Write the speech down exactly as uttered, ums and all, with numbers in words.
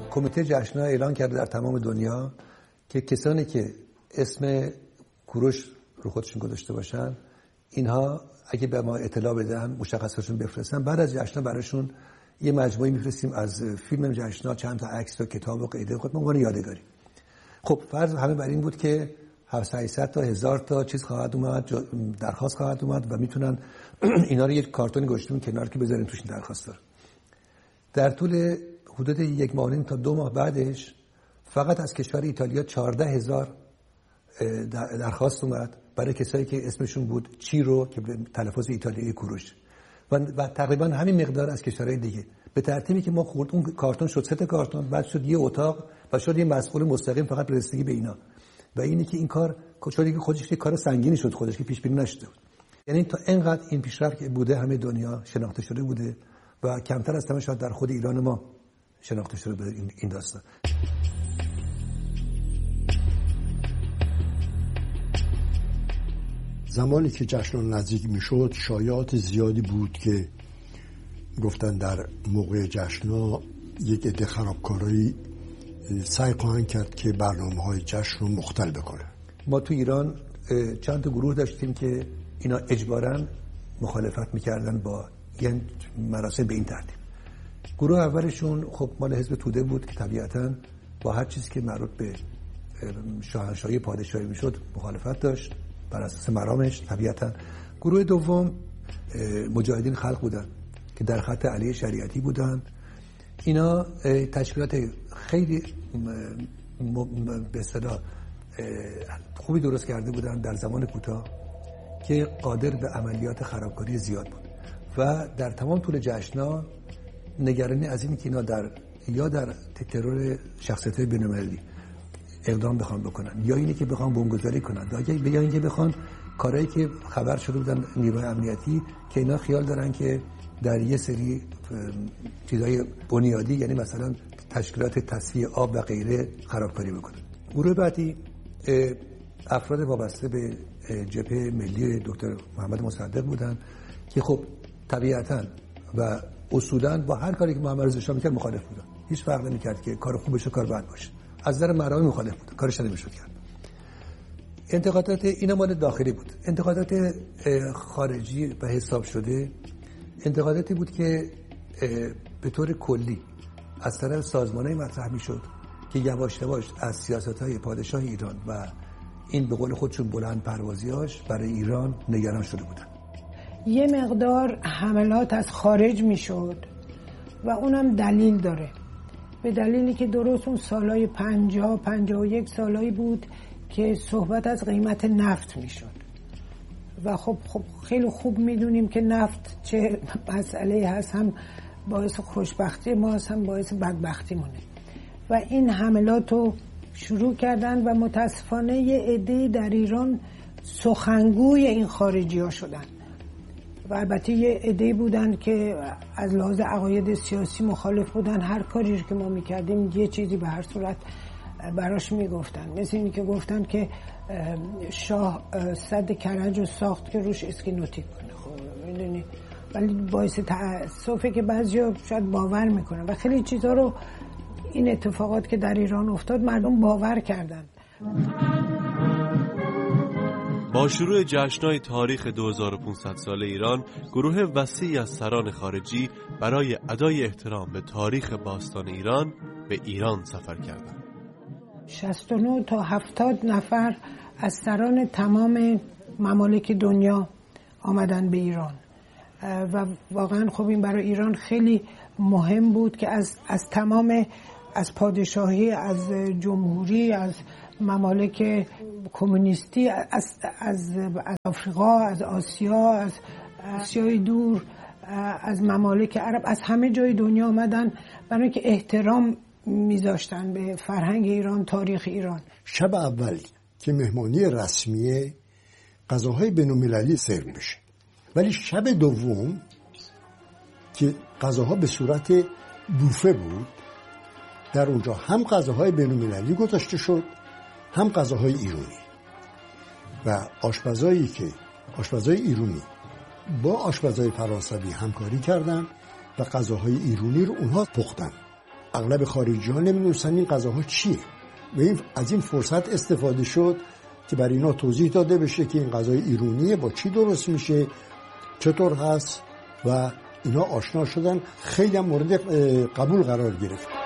کمیته جشن‌ها اعلان کرده در تمام دنیا که کسانی که اسم کوروش رو خودشون گذاشته باشن، اینها اگه به ما اطلاع بدن، مشخصاتشون بفرستن، بعد از جشن‌ها براشون یه مجموعه میفرستیم از فیلم جشن‌ها، چند تا عکس و کتاب و قیده خود به عنوان یادگاری. خب فرض همه بر این بود که هفتصد تا هزار تا چیز خواهد اومد، درخواست خواهد اومد و میتونن اینا رو یک کارتون گذاشتیم کنار که بذارین توش درخواست داره. در طول حدود یک ماه تا دو ماه بعدش فقط از کشور ایتالیا چهارده هزار درخواست اومد برای کسایی که اسمشون بود چیرو که به تلفظ ایتالیایی کوروش و, و تقریبا همین مقدار از کشورهای دیگه. به ترتیبی که ما خورد اون کارتون شد سه تا کارتون، بعد شد یه اتاق و شد یه مسئول مستقیم فقط به رسیدگی به اینا. و اینی که این کار شد که خودش کار سنگینی شد، خودش که پیش بینی نشده بود. یعنی تا اینقدر این پیشرفت بوده همه دنیا شناخته شده بوده و کمتر از همه شاید در خود ایران ما شناخته شده بوده این داستان. زمانی که جشن نزدیک میشد شایعات زیادی بود که گفتن در موقع جشن‌ها یک عده خرابکارایی سعی خواهند کرد که برنامه‌های جشن رو مختل بکنه. ما تو ایران چند تا گروه داشتیم که اینا اجباراً مخالفت میکردن با یعنی مراسم به این ترتیب. گروه اولشون خب مال حزب توده بود که طبیعتاً با هر چیزی که مربوط به شاهنشاهی پادشاهی میشد مخالفت داشت بر اساس مرامش طبیعتاً. گروه دوم مجاهدین خلق بودن که در خط علیه شریعتی بودن. اینا تشکیلات خیلی به اصطلاح خوبی درست کرده بودن در زمان کوتاه که قادر به عملیات خرابکاری زیاد بود و در تمام طول جشن‌ها نگرانی از این که اینا در یا در ترور شخصیت‌های بین‌المللی اقدام بخوان بکنن یا اینی که بخوان بمبگذاری کنن یا اینکه بخوان کارهایی که خبر شده بودن نیروی امنیتی که اینا خیال دارن که در یه سری چیزای بنیادی یعنی مثلا تشکیلات تصفیه آب و غیره خرابکاری بکنن. گروه بعدی افراد وابسته به جبهه ملی دکتر محمد مصدق بودن که خب طبیعتاً و اصولاً با هر کاری که محمد رضا شاه میکرد مخالف بودن. هیچ فرق نمیکرد که کار خوب بشه کار بد باشه. از نظر مرامه مخالف بودن. کارش نمیشد کرد. انتقادات اینا مال داخلی بود. انتقادات خارجی و حساب شده انتقاداتی بود که به طور کلی از طرف سازمان‌های مطرح میشد که یواش یواش از سیاست‌های پادشاه ایران و این به قول خودشون بلند پروازیاش برای ایران نگران شده بودن. یه مقدار حملات از خارج میشد و اونم دلیل داره. به دلیلی که درست اون سالای پنجاه پنجاه و یک سالایی بود که صحبت از قیمت نفت میشد و خب خب خیلی خوب میدونیم که نفت چه مسئله هست، هم باعث خوشبختی ما هست هم باعث بدبختی مونه و این حملات رو شروع کردن و متاسفانه یه عده در ایران سخنگوی این خارجی ها شدن و البته یه عده بودن که از لحاظ عقاید سیاسی مخالف بودن. هر کاری که ما میکردیم یه چیزی به هر صورت براش میگفتن، مثل اینی که گفتن که شاه سد کرج رو ساخت که روش اسکینوتیک کنه. خب میدونی، ولی باعث تأسفه که بعضیا شاید باور میکنن و خیلی چیزا رو این اتفاقات که در ایران افتاد مردم باور کردن. با شروع جشن‌های تاریخ دو هزار و پانصد سال ایران، گروه وسیعی از سران خارجی برای ادای احترام به تاریخ باستان ایران به ایران سفر کردند. شصت و نه تا هفتاد نفر از سران تمام ممالک دنیا آمدن به ایران و واقعا خب این برای ایران خیلی مهم بود که از از تمام از پادشاهی، از جمهوری، از ممالک کمونیستی، از از از آفریقا، از آسیا، از آسیای دور، از ممالک عرب، از همه جای دنیا آمدن برای اینکه احترام میذاشتن به فرهنگ ایران، تاریخ ایران. شب اول که مهمانی رسمیه غذاهای بین‌المللی سرو میشه، ولی شب دوم که غذاها به صورت بوفه بود، در اونجا هم غذاهای بین‌المللی گذاشته شد هم غذاهای ایرانی و آشپزایی که آشپزای ایرانی با آشپزای فرانسوی همکاری کردن و غذاهای ایرانی رو اونها پختن اغلب خارجی ها نمی‌دونستن این غذاها چیه و این از این فرصت استفاده شد که برای اینا توضیح داده بشه که این غذای ایرانیه، با چی درست میشه، چطور هست و اینا آشنا شدن، خیلی هم مورد قبول قرار گرفت.